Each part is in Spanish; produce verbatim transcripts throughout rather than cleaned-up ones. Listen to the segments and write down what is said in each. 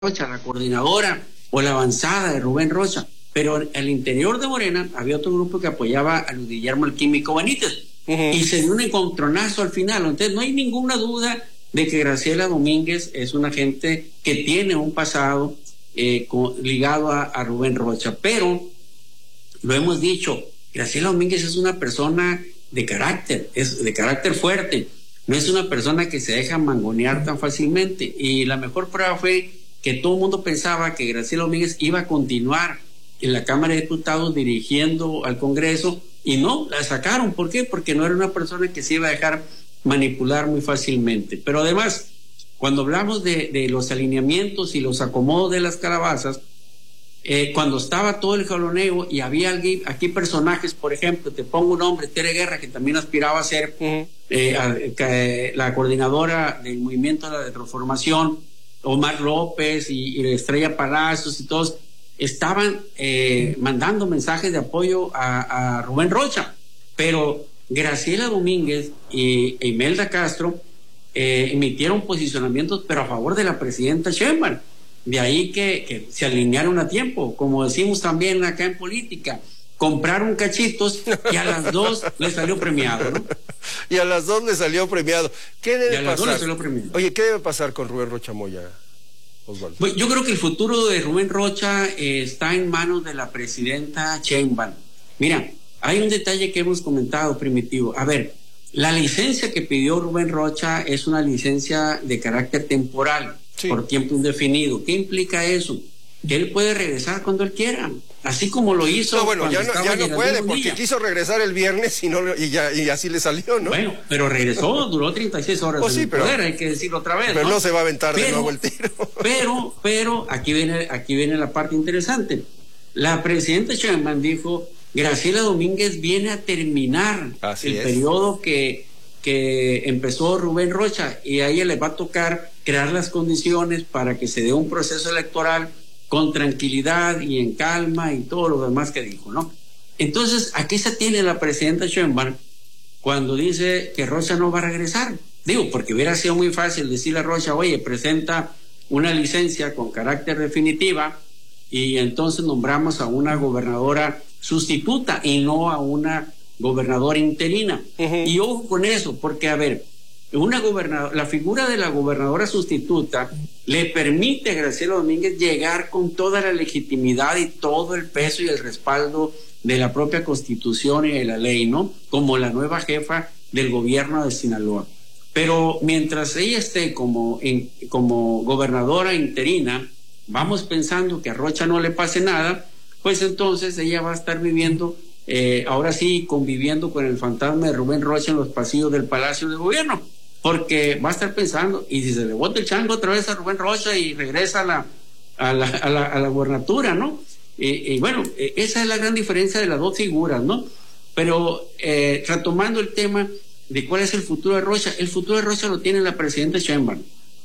Rocha, la coordinadora o la avanzada de Rubén Rocha, pero al interior de Morena había otro grupo que apoyaba a Luis Guillermo el Químico Benítez, uh-huh. y se dio un encontronazo al final. Entonces no hay ninguna duda de que Graciela Domínguez es una gente que tiene un pasado eh, con, ligado a, a Rubén Rocha, pero lo hemos dicho, Graciela Domínguez es una persona de carácter, es de carácter fuerte, no es una persona que se deja mangonear tan fácilmente, y la mejor prueba fue que todo el mundo pensaba que Graciela Domínguez iba a continuar en la Cámara de Diputados dirigiendo al Congreso, y no, la sacaron. ¿Por qué? Porque no era una persona que se iba a dejar manipular muy fácilmente. Pero además, cuando hablamos de, de los alineamientos y los acomodos de las calabazas, eh, cuando estaba todo el jaloneo y había alguien, aquí personajes, por ejemplo, te pongo un nombre, Tere Guerra, que también aspiraba a ser uh-huh. eh, a, a, la coordinadora del Movimiento de la Transformación, Omar López y, y Estrella Palacios y todos estaban eh, mandando mensajes de apoyo a, a Rubén Rocha, pero Graciela Domínguez y e Imelda Castro eh, emitieron posicionamientos pero a favor de la presidenta Sheinbaum. De ahí que, que se alinearon a tiempo, como decimos también acá en política, compraron cachitos y a las dos les salió premiado, ¿no? Y a las dos le salió premiado. ¿Qué debe y a las pasar? Dos le salió premiado. Oye, ¿qué debe pasar con Rubén Rocha Moya, Osvaldo? Pues yo creo que el futuro de Rubén Rocha eh, está en manos de la presidenta Sheinbaum. Mira, hay un detalle que hemos comentado, Primitivo. A ver, la licencia que pidió Rubén Rocha es una licencia de carácter temporal, sí. por tiempo indefinido. ¿Qué implica eso? Que él puede regresar cuando él quiera, así como lo hizo. No, bueno, ya no, ya no puede, porque día. quiso regresar el viernes y no y ya y así le salió, ¿no? Bueno, pero regresó, duró treinta y seis horas oh, sí, en pero, poder, hay que decirlo otra vez. Pero no, no se va a aventar pero, de nuevo el tiro. Pero, pero aquí viene, aquí viene la parte interesante. La presidenta Sheinbaum dijo: Graciela Domínguez viene a terminar así el es. periodo que, que empezó Rubén Rocha, y a ella le va a tocar crear las condiciones para que se dé un proceso electoral con tranquilidad y en calma y todo lo demás que dijo, ¿no? Entonces, ¿a qué se tiene la presidenta Sheinbaum cuando dice que Rocha no va a regresar? Digo, porque hubiera sido muy fácil decirle a Rocha: oye, presenta una licencia con carácter definitiva y entonces nombramos a una gobernadora sustituta y no a una gobernadora interina. Uh-huh. Y ojo con eso, porque a ver, una gobernadora, la figura de la gobernadora sustituta le permite a Graciela Domínguez llegar con toda la legitimidad y todo el peso y el respaldo de la propia Constitución y de la ley, ¿no? Como la nueva jefa del gobierno de Sinaloa. Pero mientras ella esté como, en, como gobernadora interina, vamos pensando que a Rocha no le pase nada, pues entonces ella va a estar viviendo, eh, ahora sí, conviviendo con el fantasma de Rubén Rocha en los pasillos del Palacio de Gobierno. Porque va a estar pensando, y si se le bota el chango otra vez a Rubén Rocha y regresa a la, a la, a la, a la gubernatura, ¿no? Y, y bueno, esa es la gran diferencia de las dos figuras, ¿no? Pero eh, retomando el tema de cuál es el futuro de Rocha, el futuro de Rocha lo tiene la presidenta Sheinbaum.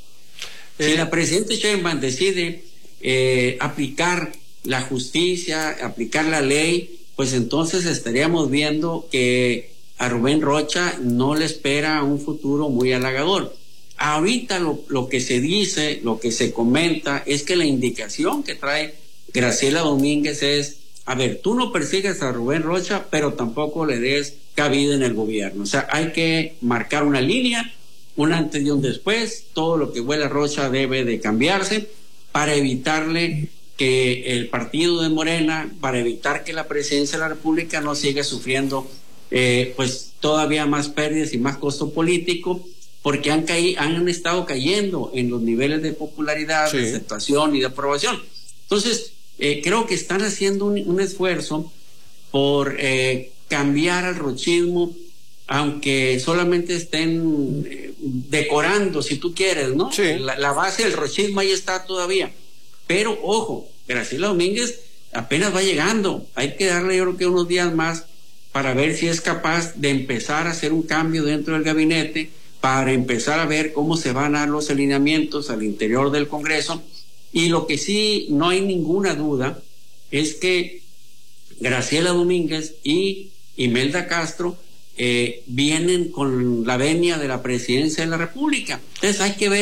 Eh, si la presidenta Sheinbaum decide eh, aplicar la justicia, aplicar la ley, pues entonces estaríamos viendo que a Rubén Rocha no le espera un futuro muy halagador. Ahorita lo, lo que se dice, lo que se comenta, es que la indicación que trae Graciela Domínguez es: a ver, tú no persigues a Rubén Rocha, pero tampoco le des cabida en el gobierno. O sea, hay que marcar una línea, un antes y un después. Todo lo que huele a Rocha debe de cambiarse para evitarle que el partido de Morena, para evitar que la presidencia de la República no siga sufriendo Eh, pues todavía más pérdidas y más costo político, porque han caído, han estado cayendo en los niveles de popularidad, sí. de aceptación y de aprobación. Entonces, eh, creo que están haciendo un, un esfuerzo por eh, cambiar al rochismo, aunque solamente estén eh, decorando, si tú quieres, ¿no? Sí. La, la base del rochismo ahí está todavía. Pero, ojo, Graciela Domínguez apenas va llegando. Hay que darle, yo creo que unos días más para ver si es capaz de empezar a hacer un cambio dentro del gabinete, para empezar a ver cómo se van a dar los alineamientos al interior del Congreso. Y lo que sí no hay ninguna duda es que Graciela Domínguez y Imelda Castro eh, vienen con la venia de la presidencia de la República. Entonces hay que ver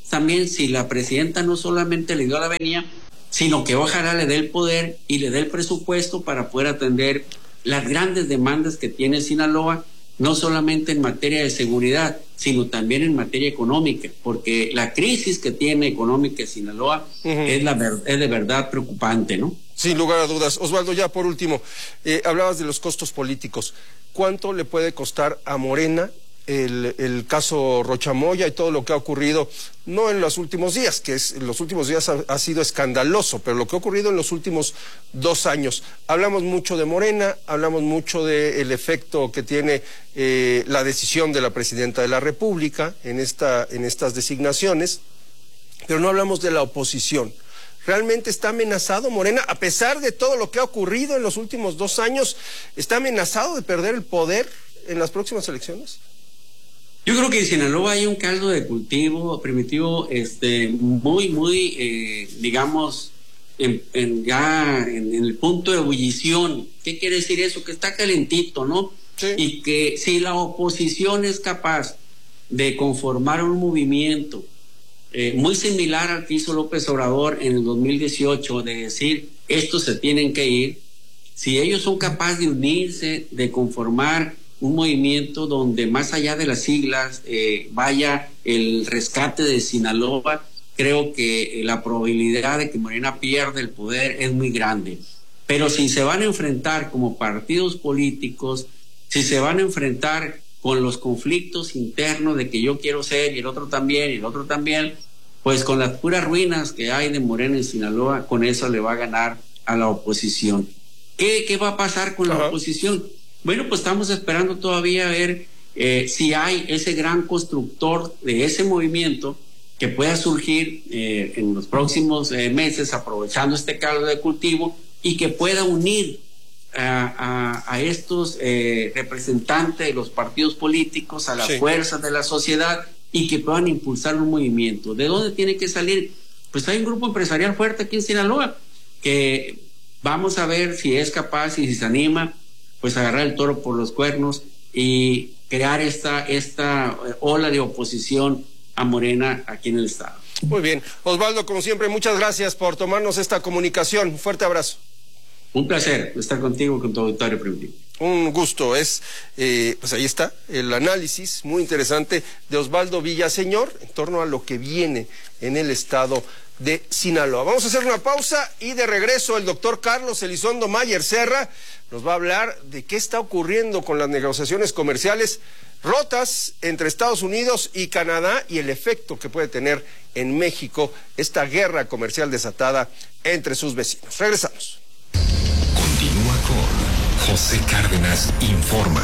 también si la presidenta no solamente le dio la venia, sino que ojalá le dé el poder y le dé el presupuesto para poder atender las grandes demandas que tiene Sinaloa, no solamente en materia de seguridad, sino también en materia económica, porque la crisis que tiene económica Sinaloa uh-huh. es, la ver, es de verdad preocupante, ¿no? Sin lugar a dudas. Osvaldo, ya por último, eh, hablabas de los costos políticos. ¿Cuánto le puede costar a Morena el, el caso Rochamoya y todo lo que ha ocurrido, no en los últimos días, que es, en los últimos días ha, ha sido escandaloso, pero lo que ha ocurrido en los últimos dos años? Hablamos mucho de Morena, hablamos mucho del efecto que tiene eh, la decisión de la presidenta de la República en, esta, en estas designaciones, pero no hablamos de la oposición. ¿Realmente está amenazado Morena, a pesar de todo lo que ha ocurrido en los últimos dos años, está amenazado de perder el poder en las próximas elecciones? Yo creo que en Sinaloa hay un caldo de cultivo primitivo, este, muy, muy, eh, digamos, en, en ya en, en el punto de ebullición. ¿Qué quiere decir eso? Que está calentito, ¿no? Sí. Y que si la oposición es capaz de conformar un movimiento eh, muy similar al que hizo López Obrador en el dos mil dieciocho, de decir, estos se tienen que ir, si ellos son capaces de unirse, de conformar un movimiento donde más allá de las siglas eh, vaya el rescate de Sinaloa, creo que la probabilidad de que Morena pierda el poder es muy grande. Pero si se van a enfrentar como partidos políticos, si se van a enfrentar con los conflictos internos de que yo quiero ser y el otro también y el otro también, pues con las puras ruinas que hay de Morena en Sinaloa, con eso le va a ganar a la oposición. ¿Qué, qué va a pasar con uh-huh. la oposición? Bueno, pues estamos esperando todavía a ver eh, si hay ese gran constructor de ese movimiento que pueda surgir eh, en los próximos eh, meses, aprovechando este caldo de cultivo, y que pueda unir a, a, a estos eh, representantes de los partidos políticos, a las sí. fuerzas de la sociedad, y que puedan impulsar un movimiento. ¿De dónde tiene que salir? Pues hay un grupo empresarial fuerte aquí en Sinaloa, que vamos a ver si es capaz y si se anima, pues agarrar el toro por los cuernos y crear esta, esta ola de oposición a Morena aquí en el estado. Muy bien. Osvaldo, como siempre, muchas gracias por tomarnos esta comunicación. Un fuerte abrazo. Un placer estar contigo, con tu auditorio primitivo. Un gusto. Es, eh, pues ahí está el análisis muy interesante de Osvaldo Villaseñor en torno a lo que viene en el estado de Sinaloa. Vamos a hacer una pausa y de regreso el doctor Carlos Elizondo Mayer Serra nos va a hablar de qué está ocurriendo con las negociaciones comerciales rotas entre Estados Unidos y Canadá y el efecto que puede tener en México esta guerra comercial desatada entre sus vecinos. Regresamos. Continúa con José Cárdenas Informa.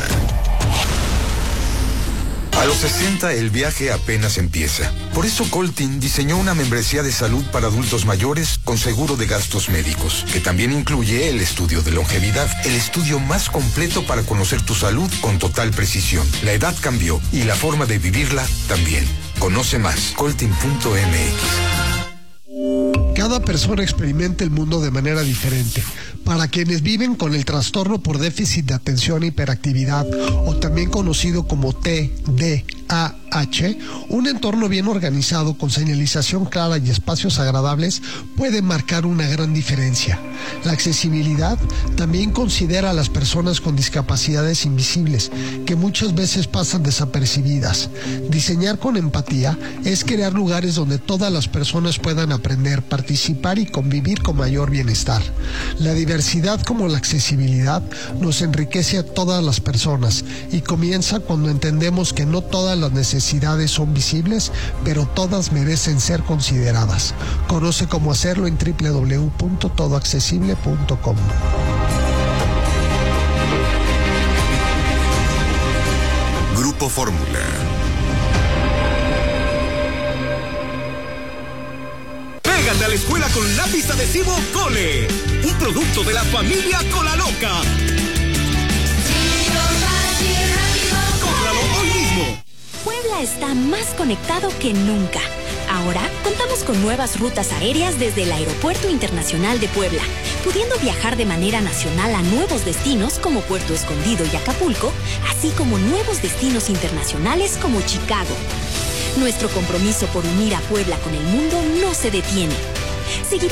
A los sesenta el viaje apenas empieza. Por eso Coltin diseñó una membresía de salud para adultos mayores con seguro de gastos médicos, que también incluye el estudio de longevidad, el estudio más completo para conocer tu salud con total precisión. La edad cambió y la forma de vivirla también. Conoce más, coltin punto m x. Cada persona experimenta el mundo de manera diferente. Para quienes viven con el trastorno por déficit de atención e hiperactividad, o también conocido como T D A H, un entorno bien organizado con señalización clara y espacios agradables puede marcar una gran diferencia. La accesibilidad también considera a las personas con discapacidades invisibles, que muchas veces pasan desapercibidas. Diseñar con empatía es crear lugares donde todas las personas puedan aprender, participar y convivir con mayor bienestar. La diversidad como la accesibilidad nos enriquece a todas las personas y comienza cuando entendemos que no todas las necesidades son visibles, pero todas merecen ser consideradas. Conoce cómo hacerlo en doble u doble u doble u punto todo accesible punto com. Grupo Fórmula. Pégate a la escuela con lápiz adhesivo Cole, un producto de la familia Cola Loca. Cómpralo hoy mismo. Puebla está más conectado que nunca. Ahora contamos con nuevas rutas aéreas desde el Aeropuerto Internacional de Puebla, pudiendo viajar de manera nacional a nuevos destinos como Puerto Escondido y Acapulco, así como nuevos destinos internacionales como Chicago. Nuestro compromiso por unir a Puebla con el mundo no se detiene. Seguiremos